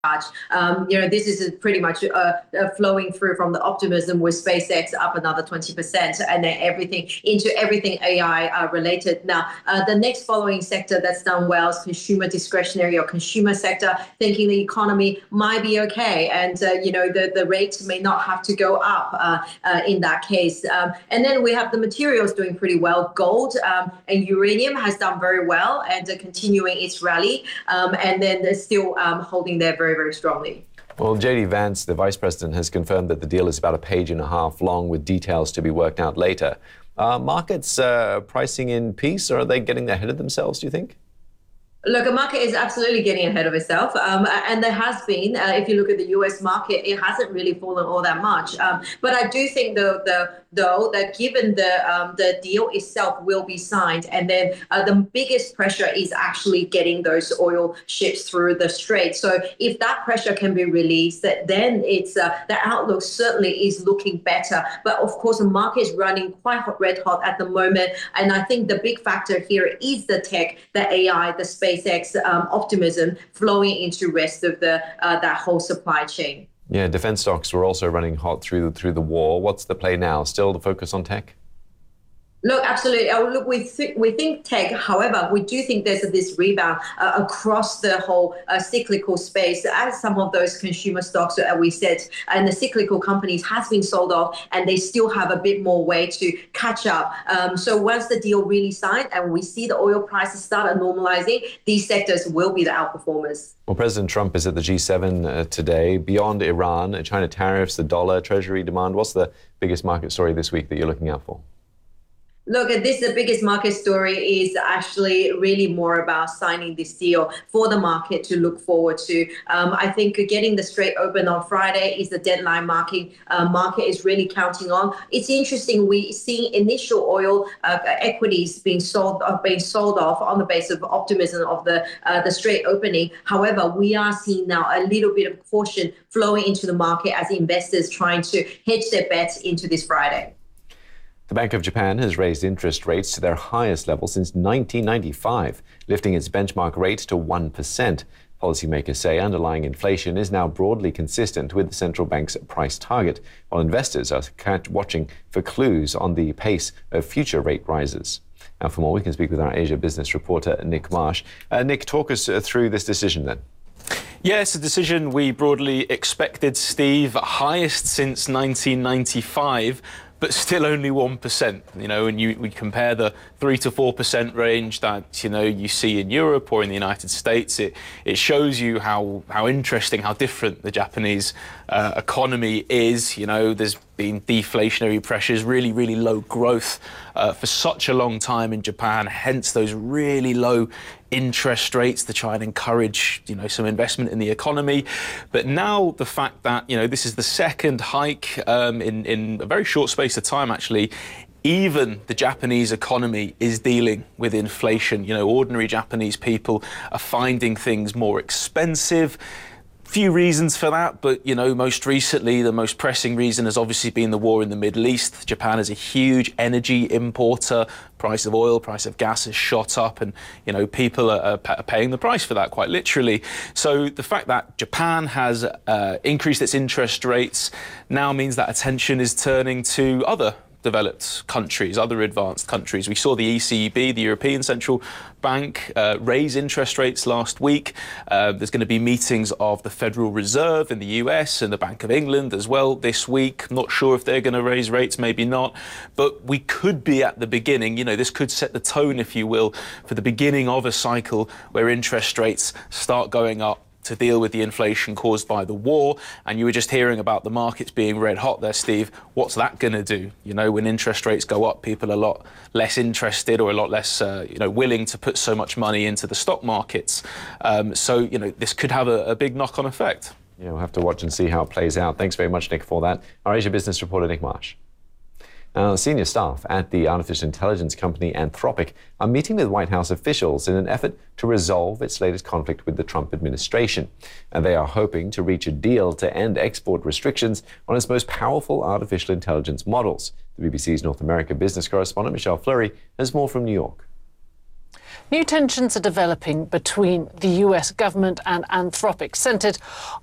This is pretty much flowing through from the optimism with SpaceX up another 20%, and then everything AI related. Now, the next following sector that's done well is consumer discretionary or consumer sector, thinking the economy might be okay, and the rates may not have to go up in that case. And then we have the materials doing pretty well. Gold and uranium has done very well and continuing its rally, and then they're still holding there very strongly. Well, JD Vance, the vice president, has confirmed that the deal is about a page and a half long with details to be worked out later. Markets pricing in peace, or are they getting ahead of themselves, do you think? Look, the market is absolutely getting ahead of itself. And there has been, if you look at the US market, it hasn't really fallen all that much. But I do think, though, that given the deal itself will be signed, and then the biggest pressure is actually getting those oil ships through the strait. So if that pressure can be released, then it's the outlook certainly is looking better. But of course, the market is running quite red hot at the moment. And I think the big factor here is the tech, the AI, the SpaceX optimism flowing into rest of that whole supply chain. Yeah, defense stocks were also running hot through the war. What's the play now? Still the focus on tech? Look, absolutely. Look, we think tech. However, we do think there's this rebound across the whole cyclical space, as some of those consumer stocks we said, and the cyclical companies has been sold off, and they still have a bit more way to catch up. So once the deal really signed and we see the oil prices start normalizing, these sectors will be the outperformers. Well, President Trump is at the G7 today. Beyond Iran, China tariffs, the dollar, Treasury demand, what's the biggest market story this week that you're looking out for? Look, the biggest market story is actually really more about signing this deal for the market to look forward to. I think getting the Strait open on Friday is the deadline market is really counting on. It's interesting, we see initial oil equities being sold off on the basis of optimism of the Strait opening. However, we are seeing now a little bit of caution flowing into the market as investors trying to hedge their bets into this Friday. The Bank of Japan has raised interest rates to their highest level since 1995, lifting its benchmark rate to 1%. Policymakers say underlying inflation is now broadly consistent with the central bank's price target, while investors are watching for clues on the pace of future rate rises. Now, for more, we can speak with our Asia business reporter, Nick Marsh. Nick, talk us through this decision then. Yes, a decision we broadly expected, Steve, highest since 1995. But still only 1%, and we compare the 3 to 4% range that, you see in Europe or in the United States, it shows you how interesting, how different the Japanese economy is. There's been deflationary pressures, really low growth for such a long time in Japan, hence those really low interest rates to try and encourage, some investment in the economy. But now the fact that, this is the second hike in a very short space of time, actually, even the Japanese economy is dealing with inflation. Ordinary Japanese people are finding things more expensive. Few reasons for that, but most recently the most pressing reason has obviously been the war in the Middle East. Japan is a huge energy importer. Price of oil, price of gas has shot up, and people are paying the price for that, quite literally. So the fact that Japan has increased its interest rates now means that attention is turning to other developed countries, other advanced countries. We saw the ECB, the European Central Bank, raise interest rates last week. There's going to be meetings of the Federal Reserve in the US and the Bank of England as well this week. Not sure if they're going to raise rates, maybe not. But we could be at the beginning, this could set the tone, if you will, for the beginning of a cycle where interest rates start going up to deal with the inflation caused by the war. And you were just hearing about the markets being red hot there, Steve. What's that going to do? When interest rates go up, people are a lot less interested or a lot less willing to put so much money into the stock markets. So this could have a big knock-on effect. Yeah, we'll have to watch and see how it plays out. Thanks very much, Nick, for that. Our Asia business reporter, Nick Marsh. Now, senior staff at the artificial intelligence company Anthropic are meeting with White House officials in an effort to resolve its latest conflict with the Trump administration. And they are hoping to reach a deal to end export restrictions on its most powerful artificial intelligence models. The BBC's North America business correspondent, Michelle Fleury, has more from New York. New tensions are developing between the US government and Anthropic, centred